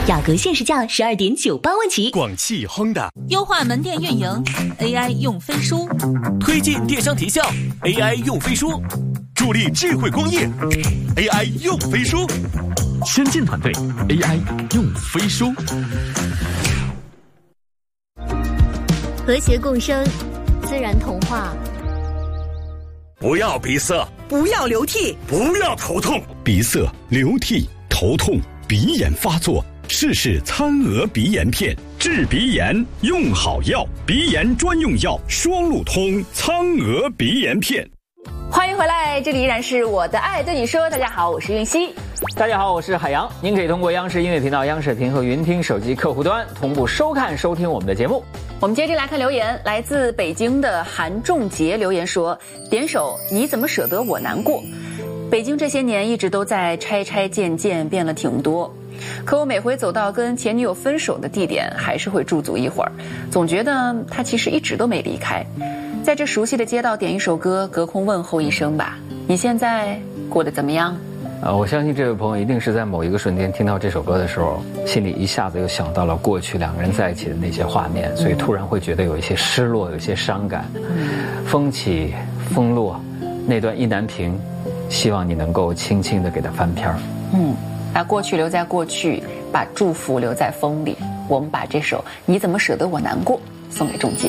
雅阁限时价12.98万起。 广汽亨达优化门店运营 ，AI 用飞书， 推进电商提效 ，AI 用飞书，助力智慧工业 ，AI 用飞书， 先进团队 AI 用飞书， 和谐共生，自然童话。 不要鼻塞， 不要流涕， 不要头痛。 鼻塞、流涕、头痛、鼻炎发作，试试餐鹅鼻炎片，治鼻炎用好药，鼻炎专用药双路通苍鹅鼻炎片。 欢迎回来，这里依然是我的爱对你说。大家好，我是韵熙。 大家好，我是海洋。您可以通过央视音乐频道、央视频和云听手机客户端同步收看、收听我们的节目。 我们接着来看留言，来自北京的韩仲杰留言说：点首你怎么舍得我难过。北京这些年一直都在拆拆建建，变了挺多，可我每回走到跟前女友分手的地点，还是会驻足一会儿，总觉得她其实一直都没离开。在这熟悉的街道点一首歌，隔空问候一声吧，你现在过得怎么样？ 我相信这位朋友一定是在某一个瞬间听到这首歌的时候，心里一下子又想到了过去两个人在一起的那些画面，所以突然会觉得有一些失落，有一些伤感。风起风落，那段意难平，希望你能够轻轻地给它翻篇儿。 把过去留在过去，把祝福留在风里。我们把这首《你怎么舍得我难过》送给仲杰。